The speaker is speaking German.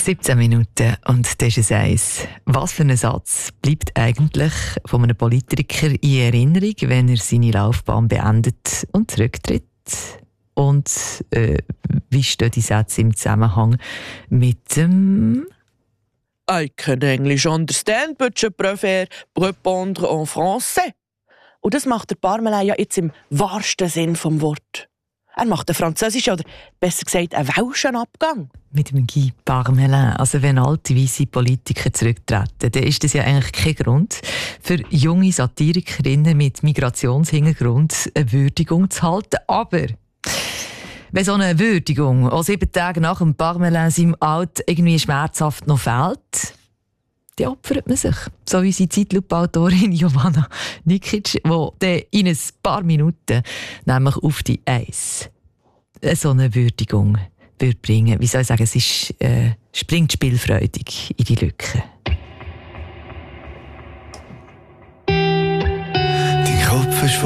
17 Minuten und das ist es eins. Was für ein Satz bleibt eigentlich von einem Politiker in Erinnerung, wenn er seine Laufbahn beendet und zurücktritt? Und wie stehen die Sätze im Zusammenhang mit dem I can English understand, but je préfère répondre en français. Und das macht der Parmelin ja jetzt im wahrsten Sinn vom Wort. Er macht einen französischen oder besser gesagt einen welschen Abgang. mit dem Guy Parmelin? Also wenn alte weisse Politiker zurücktreten, dann ist das ja eigentlich kein Grund für junge Satirikerinnen mit Migrationshintergrund eine Würdigung zu halten. Aber wenn so eine Würdigung auch 7 Tage nach dem Parmelin seinem Alt irgendwie schmerzhaft noch fehlt, dann opfert man sich. So wie unsere Zeitlupe-Autorin Jovana Nikic, die in ein paar Minuten nämlich auf die Eis so eine Würdigung bringen. Wie soll ich sagen, es ist, springt spielfreudig in die Lücke.